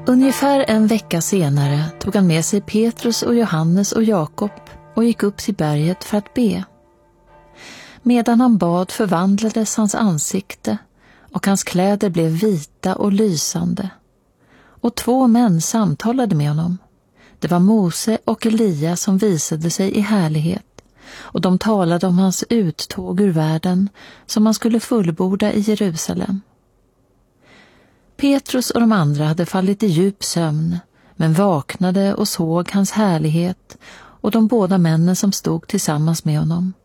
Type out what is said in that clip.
Ungefär en vecka senare tog han med sig Petrus och Johannes och Jakob och gick upp till berget för att be. Medan han bad förvandlades hans ansikte och hans kläder blev vita och lysande. Och 2 män samtalade med honom. Det var Mose och Elia som visade sig i härlighet, och de talade om hans uttåg ur världen som han skulle fullborda i Jerusalem. Petrus och de andra hade fallit i djup sömn, men vaknade och såg hans härlighet och de båda männen som stod tillsammans med honom.